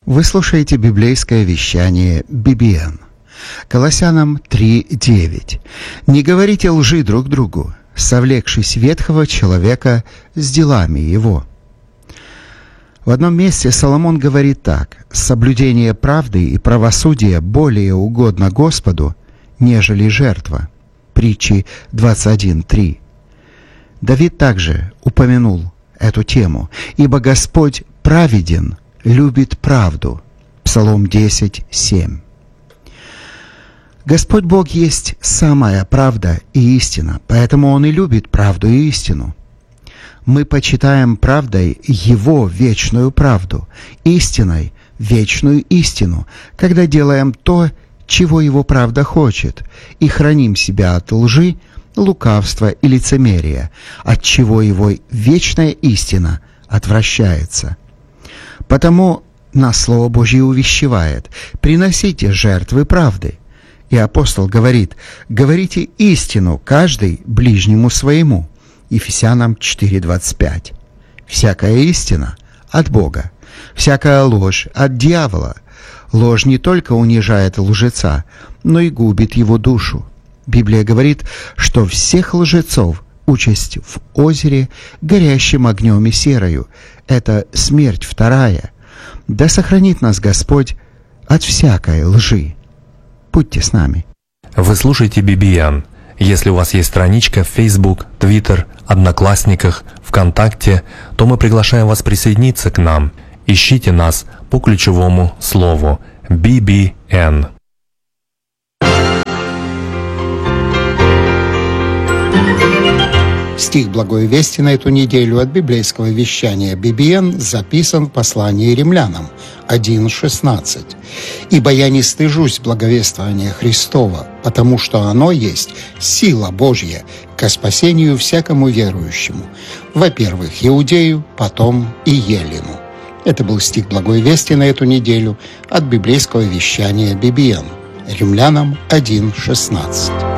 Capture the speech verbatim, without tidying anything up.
Вы слушаете библейское вещание би би эн. Колоссянам три девять. «Не говорите лжи друг другу, совлекшись ветхого человека с делами его». В одном месте Соломон говорит так: «Соблюдение правды и правосудия более угодно Господу, нежели жертва». Притчи двадцать один три. Давид также упомянул эту тему: «Ибо Господь праведен, любит правду». Псалом десять семь. Господь Бог есть самая правда и истина, поэтому Он и любит правду и истину. Мы почитаем правдой Его вечную правду, истиной вечную истину, когда делаем то, чего Его правда хочет, и храним себя от лжи, лукавства и лицемерия, от чего Его вечная истина отвращается. Потому нас Слово Божье увещевает: приносите жертвы правды. И апостол говорит: говорите истину каждый ближнему своему. Ефесянам четыре двадцать пять. Всякая истина от Бога, всякая ложь от дьявола. Ложь не только унижает лжеца, но и губит его душу. Библия говорит, что всех лжецов участь в озере, горящим огнем и серою. Это смерть вторая. Да сохранит нас Господь от всякой лжи. Будьте с нами. Вы слушаете би би эн. Если у вас есть страничка в Facebook, Twitter, Одноклассниках, ВКонтакте, то мы приглашаем вас присоединиться к нам. Ищите нас по ключевому слову би би эн. Стих Благой Вести на эту неделю от библейского вещания би би эн записан в послании римлянам один шестнадцать. «Ибо я не стыжусь благовествования Христова, потому что оно есть сила Божья ко спасению всякому верующему, во-первых, иудею, потом и елену». Это был стих Благой Вести на эту неделю от библейского вещания би би эн. Римлянам один шестнадцать.